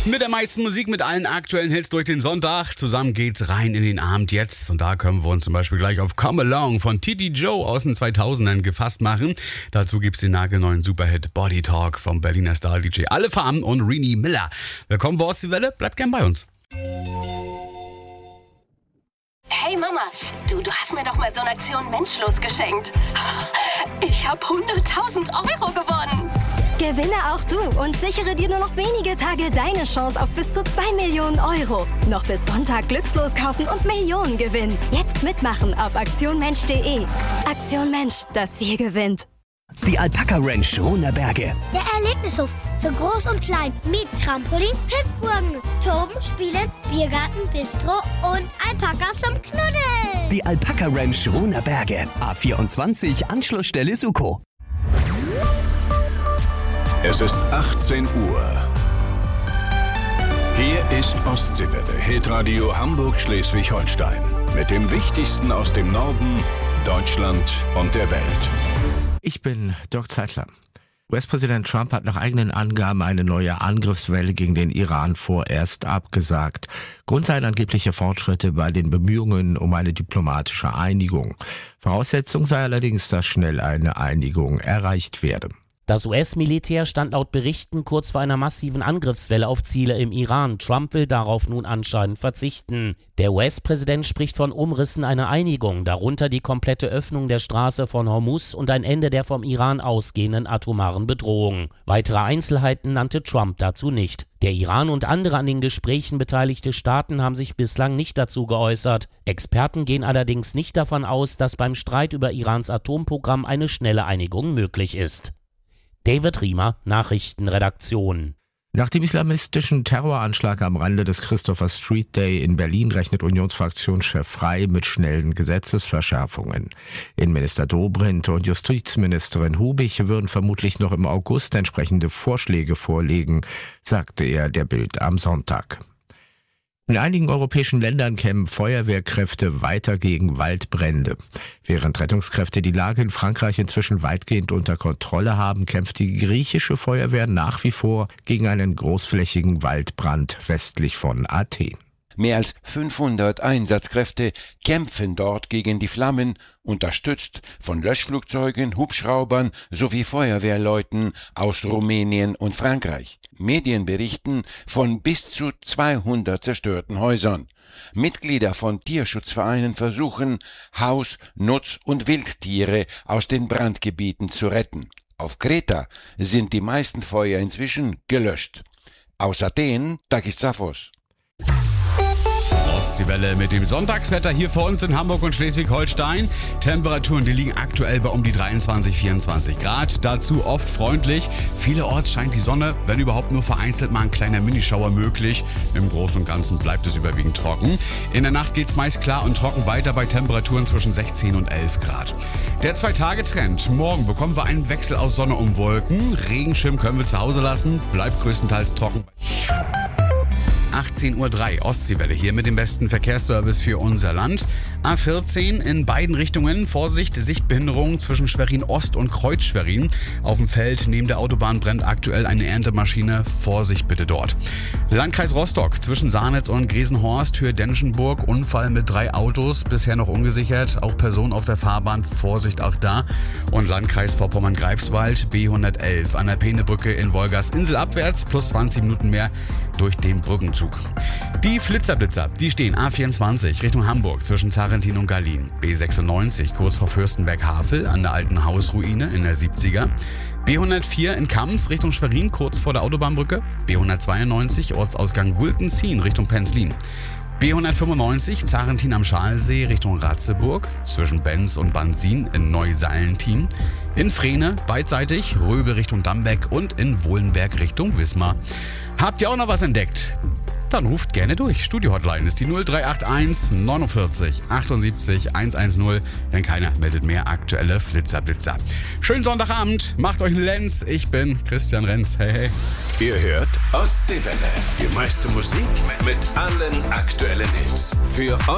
Mit der meisten Musik, mit allen aktuellen Hits durch den Sonntag. Zusammen geht's rein in den Abend jetzt. Und da können wir uns zum Beispiel gleich auf Come Along von Titi Joe aus den 2000ern gefasst machen. Dazu gibt's den nagelneuen Superhit Body Talk vom Berliner Star-DJ Alle Farben und Rini Miller. Willkommen bei Ostseewelle, bleibt gern bei uns. Hey Mama, du hast mir doch mal so eine Aktion Menschlos geschenkt. Ich habe 100.000 Euro gewonnen. Gewinne auch du und sichere dir nur noch wenige Tage deine Chance auf bis zu 2 Millionen Euro. Noch bis Sonntag glückslos kaufen und Millionen gewinnen. Jetzt mitmachen auf aktionmensch.de. Aktion Mensch, das Wir gewinnt. Die Alpaka Ranch Runerberge. Der Erlebnishof für Groß und Klein mit Trampolin, Hüpfburgen, Toben, Spielen, Biergarten, Bistro und Alpakas zum Knuddeln. Die Alpaka Ranch Runerberge. A24 Anschlussstelle Suko. Es ist 18 Uhr. Hier ist Ostseewelle, Hitradio Hamburg-Schleswig-Holstein. Mit dem Wichtigsten aus dem Norden, Deutschland und der Welt. Ich bin Dirk Zeitler. US-Präsident Trump hat nach eigenen Angaben eine neue Angriffswelle gegen den Iran vorerst abgesagt. Grund seien angebliche Fortschritte bei den Bemühungen um eine diplomatische Einigung. Voraussetzung sei allerdings, dass schnell eine Einigung erreicht werde. Das US-Militär stand laut Berichten kurz vor einer massiven Angriffswelle auf Ziele im Iran. Trump will darauf nun anscheinend verzichten. Der US-Präsident spricht von Umrissen einer Einigung, darunter die komplette Öffnung der Straße von Hormuz und ein Ende der vom Iran ausgehenden atomaren Bedrohung. Weitere Einzelheiten nannte Trump dazu nicht. Der Iran und andere an den Gesprächen beteiligte Staaten haben sich bislang nicht dazu geäußert. Experten gehen allerdings nicht davon aus, dass beim Streit über Irans Atomprogramm eine schnelle Einigung möglich ist. David Riemer, Nachrichtenredaktion. Nach dem islamistischen Terroranschlag am Rande des Christopher Street Day in Berlin rechnet Unionsfraktionschef Frey mit schnellen Gesetzesverschärfungen. Innenminister Dobrindt und Justizministerin Hubich würden vermutlich noch im August entsprechende Vorschläge vorlegen, sagte er der Bild am Sonntag. In einigen europäischen Ländern kämpfen Feuerwehrkräfte weiter gegen Waldbrände. Während Rettungskräfte die Lage in Frankreich inzwischen weitgehend unter Kontrolle haben, kämpft die griechische Feuerwehr nach wie vor gegen einen großflächigen Waldbrand westlich von Athen. Mehr als 500 Einsatzkräfte kämpfen dort gegen die Flammen, unterstützt von Löschflugzeugen, Hubschraubern sowie Feuerwehrleuten aus Rumänien und Frankreich. Medien berichten von bis zu 200 zerstörten Häusern. Mitglieder von Tierschutzvereinen versuchen, Haus-, Nutz- und Wildtiere aus den Brandgebieten zu retten. Auf Kreta sind die meisten Feuer inzwischen gelöscht. Aus Athen, Takis Zaphos. Ostseewelle mit dem Sonntagswetter hier vor uns in Hamburg und Schleswig-Holstein. Temperaturen, die liegen aktuell bei um die 23, 24 Grad. Dazu oft freundlich. Vielerorts scheint die Sonne, wenn überhaupt nur vereinzelt mal ein kleiner Minischauer möglich. Im Großen und Ganzen bleibt es überwiegend trocken. In der Nacht geht's meist klar und trocken weiter bei Temperaturen zwischen 16 und 11 Grad. Der 2-Tage-Trend. Morgen bekommen wir einen Wechsel aus Sonne und Wolken. Regenschirm können wir zu Hause lassen. Bleibt größtenteils trocken. 18:03 Uhr, Ostseewelle hier mit dem besten Verkehrsservice für unser Land. A14 in beiden Richtungen. Vorsicht, Sichtbehinderung zwischen Schwerin Ost und Kreuz Schwerin. Auf dem Feld neben der Autobahn brennt aktuell eine Erntemaschine. Vorsicht bitte dort. Landkreis Rostock zwischen Sarnitz und Gresenhorst, Höhe Denschenburg. Unfall mit 3 Autos, bisher noch ungesichert. Auch Personen auf der Fahrbahn, Vorsicht auch da. Und Landkreis Vorpommern-Greifswald, B111 an der Peenebrücke in Wolgast Insel abwärts, plus 20 Minuten mehr durch den Brückenzug. Die Flitzerblitzer, die stehen A24 Richtung Hamburg zwischen Zarentin und Gallien. B96 kurz vor Fürstenberg-Havel an der alten Hausruine in der 70er. B104 in Kams Richtung Schwerin kurz vor der Autobahnbrücke. B192 Ortsausgang Wulkenzien Richtung Penzlin. B195 Zarentin am Schalsee Richtung Ratzeburg zwischen Benz und Bansin in Neusallentin. In Frehne beidseitig Röbel Richtung Dambeck und in Wohlenberg Richtung Wismar. Habt ihr auch noch was entdeckt? Dann ruft gerne durch. Studio-Hotline ist die 0381 49 78 110, denn keiner meldet mehr aktuelle Flitzerblitzer. Schönen Sonntagabend, macht euch einen Lenz. Ich bin Christian Renz. Hey, hey. Ihr hört Ostseewelle. Die meiste Musik mit allen aktuellen Hits. Für